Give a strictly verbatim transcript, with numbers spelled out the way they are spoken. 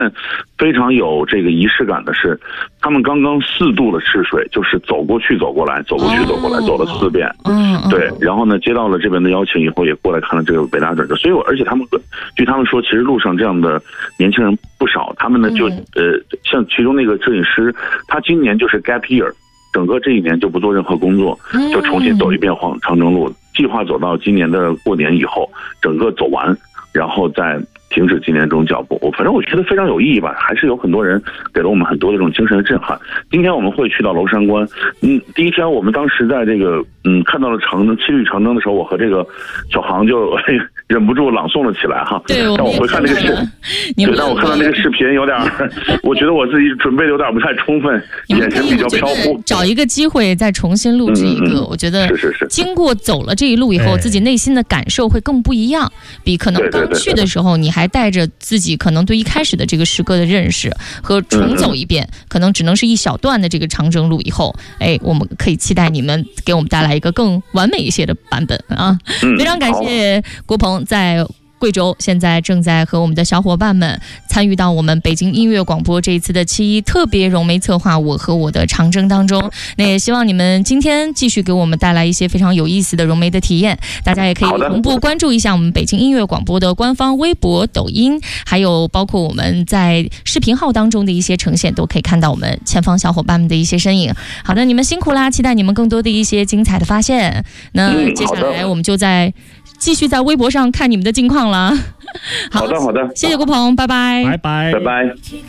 非常有这个仪式感的是，他们刚刚四度的试水，就是走过去走过来，走过去走过来，走了四遍。 嗯， 对，然后呢，接到了这边的邀请以后，也过来看了这个北大整个。所以我而且他们据他们说，其实路上这样的年轻人不少。他们呢就呃，像其中那个摄影师，他今年就是 gap year。整个这一年就不做任何工作，就重新走一遍黄长征路，计划走到今年的过年以后，整个走完，然后再停止今年这种脚步。我反正我觉得非常有意义吧，还是有很多人给了我们很多的这种精神的震撼。今天我们会去到娄山关，嗯，第一天我们当时在这个嗯看到了长征七绿长征的时候，我和这个小航就忍不住朗诵了起来哈。 对， 但我回看那个视，对，但我看到那个视频有点，我觉得我自己准备的有点不太充分，眼神比较飘忽。 找一个机会再重新录制一个，嗯嗯、我觉得是是是， 经过走了这一路以后，自己内心的感受会更不一样，比可能刚去的时候你还带着自己可能对一开始的这个诗歌的认识和重走一遍，嗯、可能只能是一小段的这个长征路以后，哎，我们可以期待你们给我们带来一个更完美一些的版本啊！ 嗯、 非常感谢郭鹏在贵州现在正在和我们的小伙伴们参与到我们北京音乐广播这一次的七一特别融媒策划我和我的长征当中。那也希望你们今天继续给我们带来一些非常有意思的融媒的体验，大家也可以同步关注一下我们北京音乐广播的官方微博、抖音，还有包括我们在视频号当中的一些呈现，都可以看到我们前方小伙伴们的一些身影。好的，你们辛苦啦，期待你们更多的一些精彩的发现。那接下来我们就在继续在微博上看你们的近况了。 好的，好的， 谢谢郭鹏，拜拜， 拜拜， 拜拜。